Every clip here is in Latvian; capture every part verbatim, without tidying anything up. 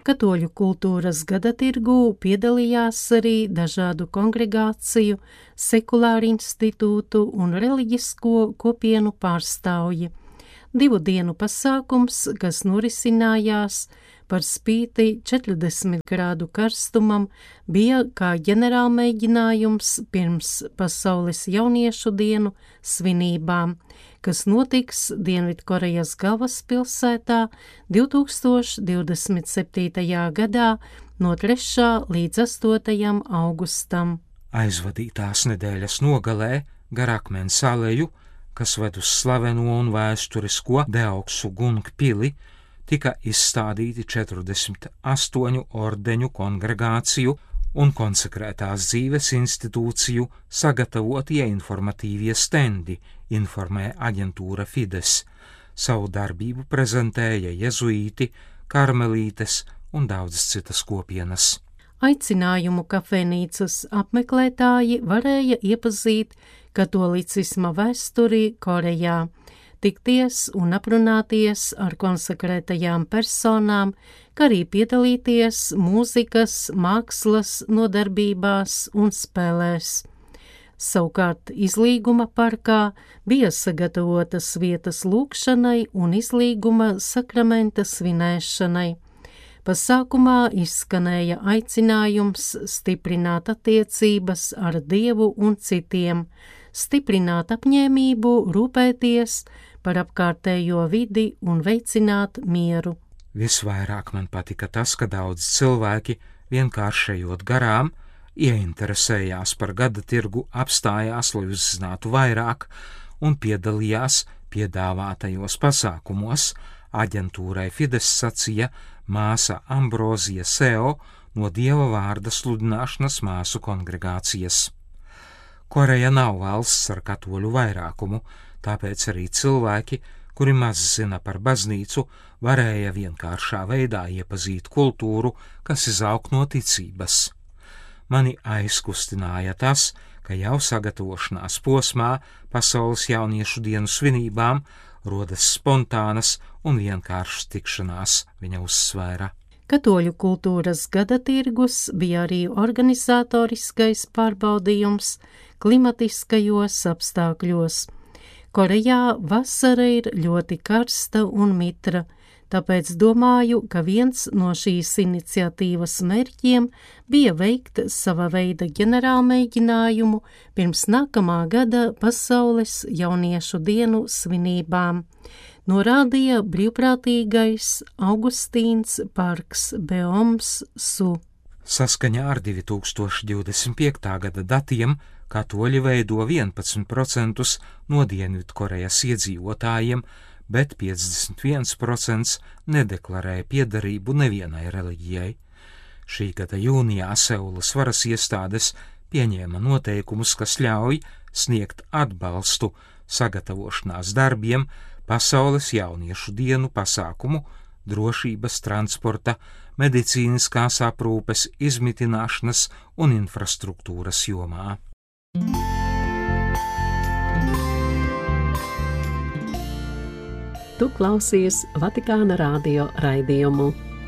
Katoļu kultūras gadatirgū piedalījās arī dažādu kongregāciju, sekulāru institūtu un reliģisko kopienu pārstāvji. Divu dienu pasākums, kas norisinājās par spīti četrdesmit grādu karstumam, bija kā ģenerālmēģinājums pirms Pasaules jauniešu dienu svinībām, kas notiks Dienvidkorejas galvaspilsētā divtūkstoš divdesmit septītajā gadā no trešā līdz astotajam augustam. Aizvadītās nedēļas nogalē gar Akmens aleju, kas ved uz slaveno un vēsturisko Deoksu Gung pili, tika izstādīti četrdesmit astoņu ordeņu kongregāciju un konsekrētās dzīves institūciju sagatavotie informatīvie stendi, informē aģentūra Fides. Savu darbību prezentēja jezuīti, karmelītes un daudzas citas kopienas. Aicinājumu kafejnīcas apmeklētāji varēja iepazīt katolicisma vēsturi Korejā, tikties un aprunāties ar konsekrētajām personām, kā arī piedalīties mūzikas, mākslas nodarbībās un spēlēs. Savukārt izlīguma parkā bija sagatavotas vietas lūgšanai un izlīguma sakramenta svinēšanai. Pasākumā izskanēja aicinājums stiprināt attiecības ar Dievu un citiem, stiprināt apņēmību, rūpēties par apkārtējo vidi un veicināt mieru. Visvairāk man patika tas, ka daudz cilvēki, vienkāršējot garām, ieinteresējās par gada tirgu, apstājās, lai uzzinātu vairāk un piedalījās piedāvātajos pasākumos. Aģentūrai Fides sacīja māsa Ambrozija Seo no Dieva vārda sludināšanas māsu kongregācijas. Koreja nav valsts ar katoļu vairākumu, tāpēc arī cilvēki, kuri maz zina par baznīcu, varēja vienkāršā veidā iepazīt kultūru, kas izaug no ticības. Mani aizkustināja tas, ka jau sagatavošanās posmā Pasaules jauniešu dienu svinībām rodas spontānas un vienkāršas tikšanās, viņa uzsvēra. Katoļu kultūras gada tirgus bija arī organizatoriskais pārbaudījums klimatiskajos apstākļos. Korejā vasara ir ļoti karsta un mitra, tāpēc domāju, ka viens no šīs iniciatīvas mērķiem bija veikt sava veida ģenerālmēģinājumu pirms nākamā gada Pasaules jauniešu dienu svinībām, norādīja brīvprātīgais Augustīns Parks Beoms Su. Saskaņā ar divi tūkstoši divdesmit piektā gada datiem katoļi veido vienpadsmit procentus no Dienvidkorejas iedzīvotājiem, bet piecdesmit viens procents nedeklarē piederību nevienai reliģijai. Šī gada jūnijā Seulas varas iestādes pieņēma noteikumus, kas ļauj sniegt atbalstu sagatavošanās darbiem Pasaules jauniešu dienu pasākumu, drošības, transporta, medicīniskās aprūpes, izmitināšanas un infrastruktūras jomā. Tu klausies Vatikāna radio raidījumu.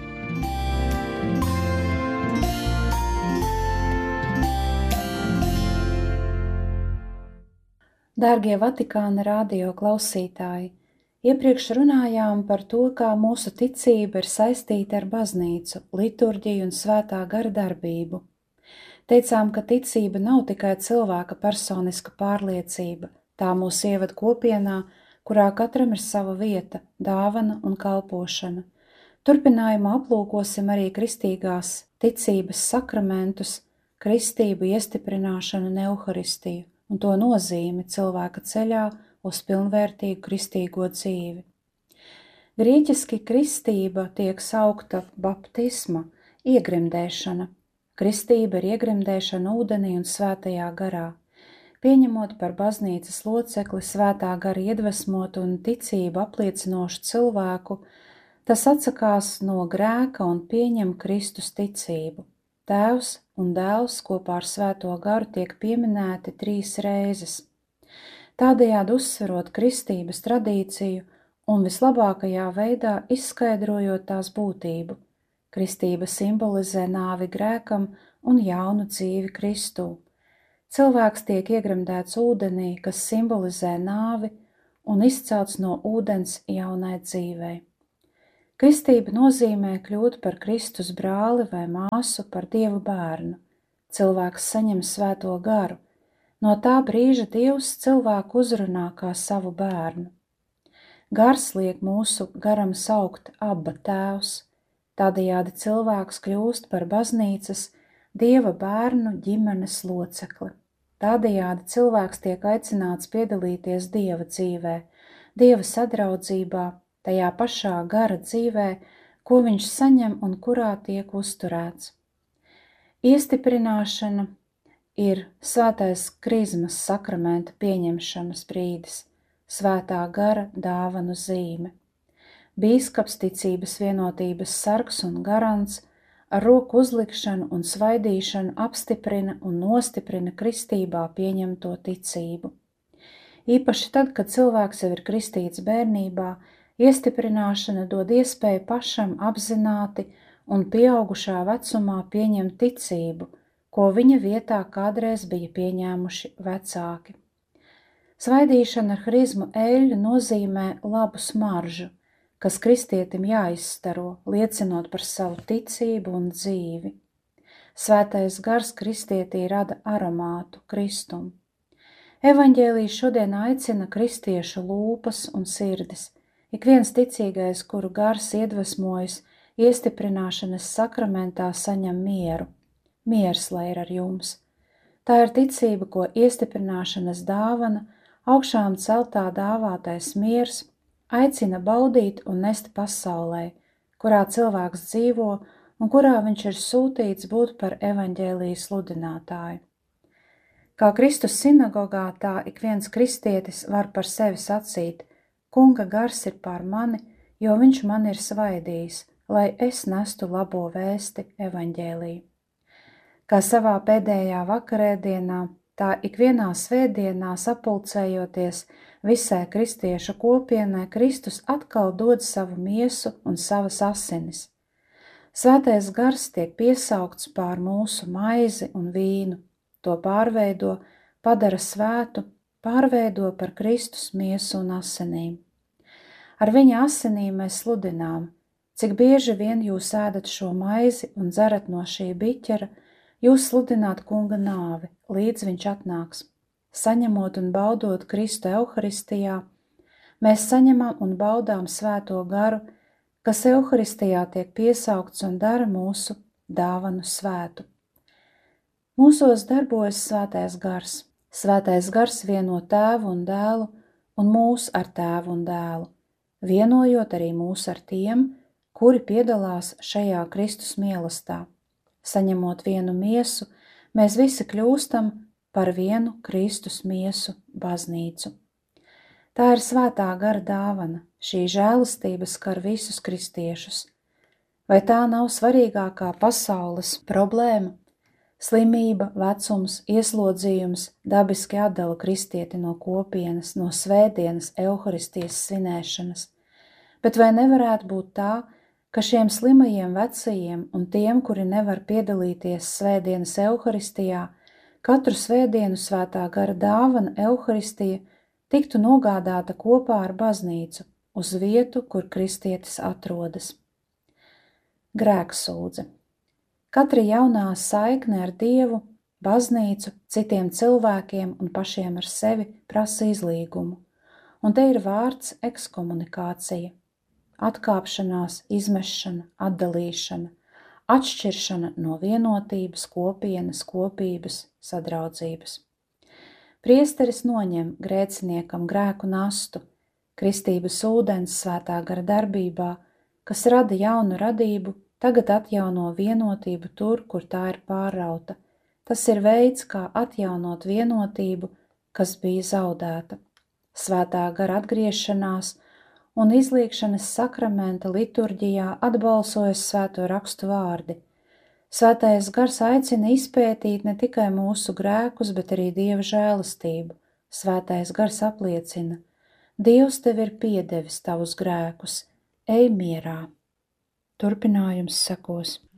Dārgie Vatikāna radio klausītāji, iepriekš runājām par to, kā mūsu ticība ir saistīta ar baznīcu, liturģiju un svētā gara darbību. Teicām, ka ticība nav tikai cilvēka personiska pārliecība, tā mūs ieved kopienā, kurā katram ir sava vieta, dāvana un kalpošana. Turpinājumā aplūkosim arī kristīgās ticības sakramentus, kristību iestiprināšanu un euharistiju un to nozīmi cilvēka ceļā uz pilnvērtīgu kristīgo dzīvi. Grieķiski kristība tiek saukta baptisma, iegremdēšana. Kristība ir iegremdēšana ūdenī un svētajā garā. Pieņemot par baznīcas locekli svētā gara iedvesmotu un ticību apliecinošu cilvēku, tas atsakās no grēka un pieņem Kristus ticību. Tēvs un dēls kopā ar svēto garu tiek pieminēti trīs reizes. Tādējādi uzsverot kristības tradīciju un vislabākajā veidā izskaidrojot tās būtību. Kristība simbolizē nāvi grēkam un jaunu dzīvi Kristū. Cilvēks tiek iegremdēts ūdenī, kas simbolizē nāvi, un izcelts no ūdens jaunai dzīvei. Kristība nozīmē kļūt par Kristus brāli vai māsu, par Dieva bērnu. Cilvēks saņem svēto garu. No tā brīža Dievs cilvēku uzrunā kā savu bērnu. Gars liek mūsu garam saukt Abba Tēvs. Tādējādi cilvēks kļūst par baznīcas, Dieva bērnu ģimenes locekli. Tādējādi cilvēks tiek aicināts piedalīties Dieva dzīvē, Dieva sadraudzībā, tajā pašā gara dzīvē, ko viņš saņem un kurā tiek uzturēts. Iestiprināšana ir svētais krizmas sakramenta pieņemšanas brīdis, svētā gara dāvanu zīme. Bīskaps, ticības vienotības sargs un garants, ar roku uzlikšanu un svaidīšanu apstiprina un nostiprina kristībā pieņemto ticību. Īpaši tad, kad cilvēks jau ir kristīts bērnībā, iestiprināšana dod iespēju pašam apzināti un pieaugušā vecumā pieņemt ticību, ko viņa vietā kādreiz bija pieņēmuši vecāki. Svaidīšana ar hrizmu eļļu nozīmē labu smaržu, kas kristietim jāizstaro, liecinot par savu ticību un dzīvi. Svētais gars kristietī rada aromātu Kristumu. Evaņģēlijs šodien aicina kristiešu lūpas un sirdis. Ik viens ticīgais, kuru gars iedvesmojas, iestiprināšanas sakramentā saņem mieru. Miers lai ir ar jums. Tā ir ticība, ko iestiprināšanas dāvana, augšām celtā dāvātais miers, aicina baudīt un nest pasaulē, kurā cilvēks dzīvo un kurā viņš ir sūtīts būt par evaņģēlijas sludinātāju. Kā Kristus sinagogā, tā ik viens kristietis var par sevi sacīt: Kunga gars ir pār mani, jo viņš man ir svaidījis, lai es nestu labo vēsti evaņģēliju. Kā savā pēdējā vakarēdienā, tā ikvienā svētdienā sapulcējoties visai kristiešu kopienai, Kristus atkal dod savu miesu un savas asinis. Svētais gars tiek piesaukts pār mūsu maizi un vīnu, to pārveido, padara svētu, pārveido par Kristus miesu un asinīm. Ar viņa asinīm mēs sludinām, cik bieži vien jūs ēdat šo maizi un dzerat no šī biķera, jūs sludināt kunga nāvi, līdz viņš atnāks. Saņemot un baudot Kristu Euharistijā, mēs saņemam un baudām svēto garu, kas Euharistijā tiek piesaukts un dara mūsu dāvanu svētu. Mūsos darbojas svētais gars. Svētais gars vieno tēvu un dēlu un mūs ar tēvu un dēlu, vienojot arī mūs ar tiem, kuri piedalās šajā Kristus mīlestībā. Saņemot vienu miesu, mēs visi kļūstam par vienu Kristus miesu baznīcu. Tā ir svētā gara dāvana, šī žēlastība skar visus kristiešus. Vai tā nav svarīgākā pasaules problēma? Slimība, vecums, ieslodzījums dabiski atdala kristieti no kopienas, no svētdienas Euharistijas svinēšanas. Bet vai nevarētu būt tā, ka šiem slimajiem vecajiem un tiem, kuri nevar piedalīties svētdienas Euharistijā, katru svētdienu svētā gara dāvana Euharistija tiktu nogādāta kopā ar baznīcu uz vietu, kur kristietis atrodas? Grēksūdze. Katra jaunā saikne ar Dievu, baznīcu, citiem cilvēkiem un pašiem ar sevi prasa izlīgumu, un te ir vārds ekskomunikācija, atkāpšanās, izmešana, atdalīšana, atšķiršana no vienotības, kopienas, kopības, sadraudzības. Priesteris noņem grēciniekam grēku nastu, kristības ūdens svētā gara darbībā, kas rada jaunu radību, tagad atjauno vienotību tur, kur tā ir pārrauta. Tas ir veids, kā atjaunot vienotību, kas bija zaudēta. Svētā gara atgriešanās un izlīgšanas sakramenta liturģijā atbalsojas svēto rakstu vārdi. Svētais gars aicina izpētīt ne tikai mūsu grēkus, bet arī Dieva žēlastību. Svētais gars apliecina: Dievs tev ir piedevis tavus grēkus, ej mierā! turpinājums sekos.